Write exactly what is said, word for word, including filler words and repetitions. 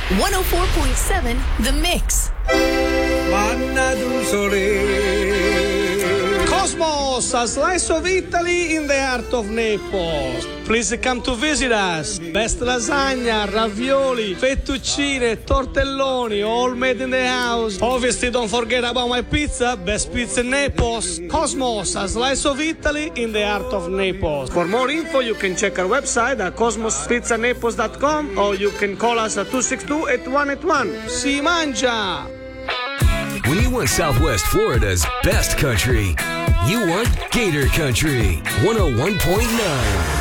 one oh four point seven The Mix. Manna d'un sole. Cosmos, a slice of Italy in the heart of Naples. Please come to visit us. Best lasagna, ravioli, fettuccine, tortelloni, all made in the house. Obviously, don't forget about my pizza. Best pizza in Naples. Cosmos, a slice of Italy in the heart of Naples. For more info, you can check our website at cosmos pizza naples dot com or you can call us at two six two, eight one eight one. Si mangia! When you want Southwest Florida's best country, you want Gator Country one oh one point nine.